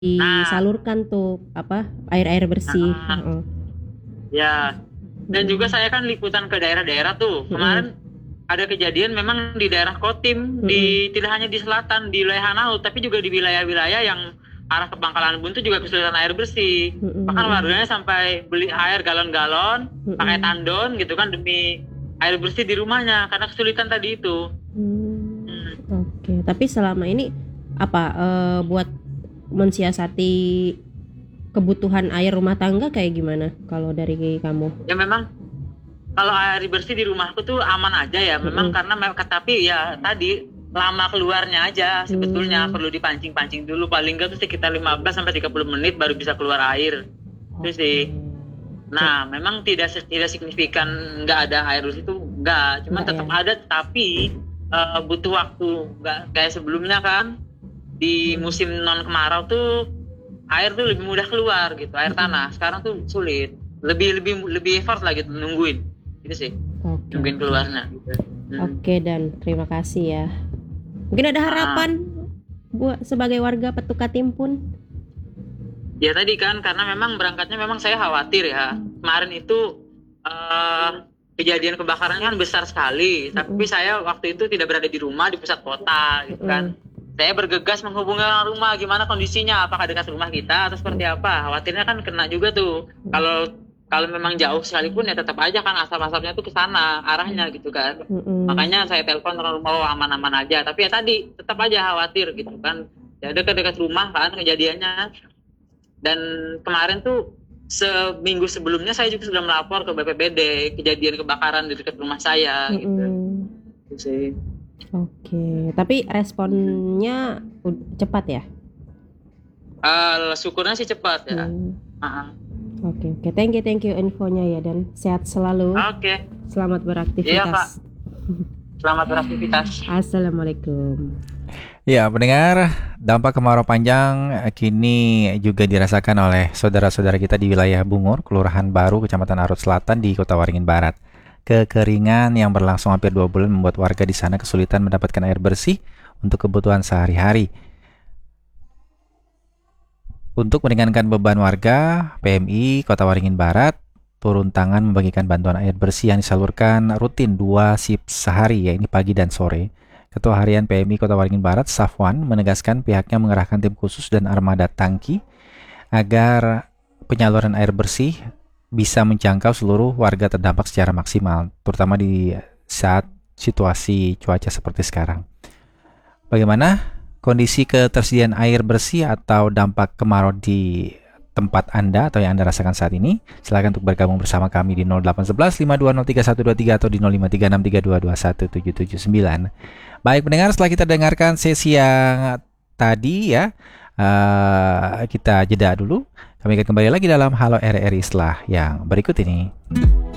Nah, disalurkan tuh apa air-air bersih. nah, Heeh. ya. Dan juga Mm-mm. saya kan liputan ke daerah-daerah tuh. Mm-mm. Kemarin ada kejadian memang di daerah Kotim, Mm-mm. tidak hanya di selatan, di wilayah Hanaut, tapi juga di wilayah-wilayah yang arah ke Bangkalan Buntu juga kesulitan air bersih. Mm-mm. Bahkan Mm-mm. warganya sampai beli air galon-galon, pakai Mm-mm. tandon gitu kan demi air bersih di rumahnya karena kesulitan tadi itu. Hmm, Hmm. oke. Tapi selama ini apa buat mensiasati kebutuhan air rumah tangga kayak gimana kalau dari kamu? Ya memang kalau air bersih di rumahku tuh aman aja ya. Memang Mm-mm. karena tapi ya tadi lama keluarnya aja sebetulnya Hmm, perlu dipancing-pancing dulu paling enggak tuh sekitar 15 sampai 30 menit baru bisa keluar air. Itu oke. sih. Oke, Nah, memang tidak signifikan nggak ada air bersih itu nggak, cuman enggak ya? tetap ada tapi butuh waktu nggak kayak sebelumnya kan di Mm-mm. musim non kemarau tuh air tuh lebih mudah keluar gitu, air Mm-mm. tanah. Sekarang tuh sulit, lebih effort lah gitu nungguin, gitu sih, Oke, nungguin oke. keluarnya gitu. Hmm. Oke, dan terima kasih ya. Mungkin ada Ah, harapan buat sebagai warga Petuka Timpun? ya tadi kan karena memang berangkatnya memang saya khawatir ya. Kemarin itu eh kejadian kebakaran kan besar sekali, tapi Mm-mm. saya waktu itu tidak berada di rumah di pusat kota gitu kan. Mm-mm. Saya bergegas menghubungi orang rumah, gimana kondisinya, apakah dekat rumah kita atau seperti apa. Khawatirnya kan kena juga tuh. Kalau kalau memang jauh sekalipun ya tetap aja kan asap-asapnya tuh ke sana arahnya gitu kan. Mm-mm. Makanya saya telepon orang rumah, oh aman-aman aja. Tapi ya tadi tetap aja khawatir gitu kan. Ya dekat-dekat rumah kan kejadiannya. Dan kemarin tuh seminggu sebelumnya saya juga sudah melapor ke BPBD kejadian kebakaran di dekat rumah saya gitu. Mm-mm. Gitu sih. Oke, tapi responnya cepat ya? Syukurnya sih cepat ya. Hmm. Uh-uh. Oke, oke. Thank you infonya ya, dan sehat selalu. Oke, Selamat iya Kak. beraktivitas. Selamat beraktivitas. Assalamualaikum. Ya, pendengar, dampak kemarau panjang kini juga dirasakan oleh saudara-saudara kita di wilayah Bungur, Kelurahan Baru, Kecamatan Arut Selatan di Kota Waringin Barat. Kekeringan yang berlangsung hampir 2 bulan membuat warga di sana kesulitan mendapatkan air bersih untuk kebutuhan sehari-hari. Untuk meringankan beban warga, PMI Kota Waringin Barat turun tangan membagikan bantuan air bersih yang disalurkan rutin 2 shift sehari, yaitu pagi dan sore. Ketua Harian PMI Kota Waringin Barat, Safwan, menegaskan pihaknya mengerahkan tim khusus dan armada tangki agar penyaluran air bersih bisa menjangkau seluruh warga terdampak secara maksimal, terutama di saat situasi cuaca seperti sekarang. Bagaimana kondisi ketersediaan air bersih atau dampak kemarau di tempat Anda atau yang Anda rasakan saat ini? Silakan untuk bergabung bersama kami di 0811 5203123 atau di 053632217779. Baik pendengar, setelah kita dengarkan sesi yang tadi ya, kita jeda dulu. Kami akan kembali lagi dalam Halo RRI setelah yang berikut ini.